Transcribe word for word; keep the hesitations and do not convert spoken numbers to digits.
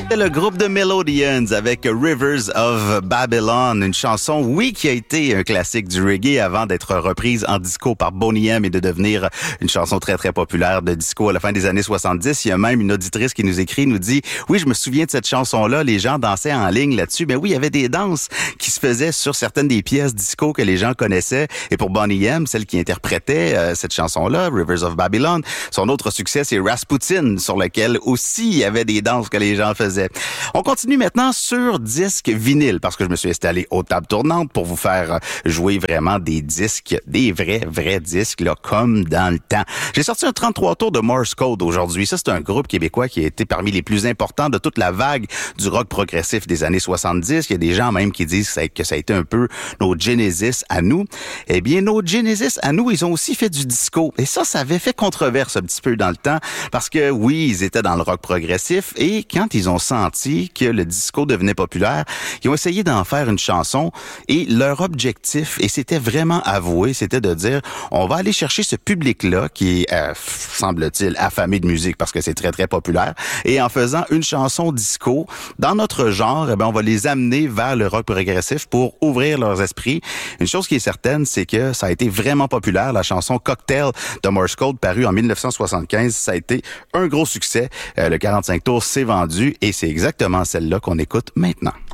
C'est le groupe de Melodians avec Rivers of Babylon, une chanson, oui, qui a été un classique du reggae avant d'être reprise en disco par Boney M et de devenir une chanson très, très populaire de disco à la fin des années soixante-dix. Il y a même une auditrice qui nous écrit, nous dit, oui, je me souviens de cette chanson-là, les gens dansaient en ligne là-dessus. Ben oui, il y avait des danses qui se faisaient sur certaines des pièces disco que les gens connaissaient. Et pour Boney M, celle qui interprétait euh, cette chanson-là, Rivers of Babylon, son autre succès, c'est Rasputin, sur lequel aussi il y avait des danses que les gens faisaient. On continue maintenant sur disque vinyle parce que je me suis installé aux tables tournantes pour vous faire jouer vraiment des disques, des vrais, vrais disques, là, comme dans le temps. J'ai sorti un trente-trois tours de Morse Code aujourd'hui. Ça, c'est un groupe québécois qui a été parmi les plus importants de toute la vague du rock progressif des années soixante-dix. Il y a des gens même qui disent que ça a été un peu nos Genesis à nous. Eh bien, nos Genesis à nous, ils ont aussi fait du disco. Et ça, ça avait fait controverse un petit peu dans le temps parce que oui, ils étaient dans le rock progressif et quand ils ont senti que le disco devenait populaire, ils ont essayé d'en faire une chanson et leur objectif, et c'était vraiment avoué, c'était de dire, on va aller chercher ce public-là qui est, euh, semble-t-il, affamé de musique parce que c'est très, très populaire, et en faisant une chanson disco, dans notre genre, eh ben, on va les amener vers le rock progressif pour ouvrir leurs esprits. Une chose qui est certaine, c'est que ça a été vraiment populaire, la chanson Cocktail de Morse Code, parue en dix-neuf cent soixante-quinze, ça a été un gros succès. Euh, le quarante-cinq tours s'est vendu et c'est exactement celle-là qu'on écoute maintenant.